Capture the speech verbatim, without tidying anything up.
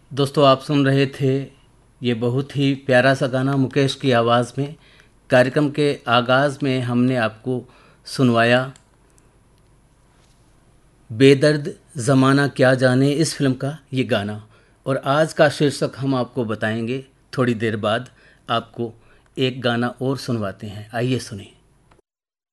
दोस्तों, आप सुन रहे थे ये बहुत ही प्यारा सा गाना मुकेश की आवाज़ में। कार्यक्रम के आगाज़ में हमने आपको सुनवाया बेदर्द ज़माना क्या जाने इस फिल्म का ये गाना। और आज का शीर्षक हम आपको बताएंगे थोड़ी देर बाद। आपको एक गाना और सुनवाते हैं, आइए सुनें।